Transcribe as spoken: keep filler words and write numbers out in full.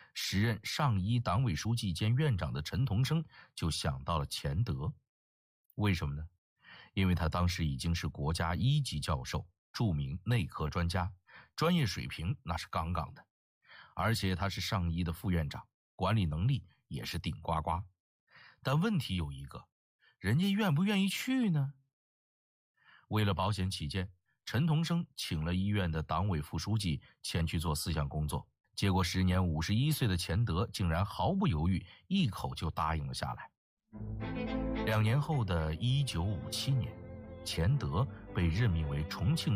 时任上医党委书记兼院长的陈同生就想到了钱德。为什么呢？因为他当时已经是国家一级教授，著名内科专家，专业水平那是杠杠的，而且他是上医的副院长，管理能力也是顶呱呱。但问题有一个，人家愿不愿意去呢？为了保险起见，陈同生请了医院的党委副书记前去做思想工作，结果时年五十一岁的钱德竟然毫不犹豫，一口就答应了下来。两年后的一九五七年，钱德被任命为重庆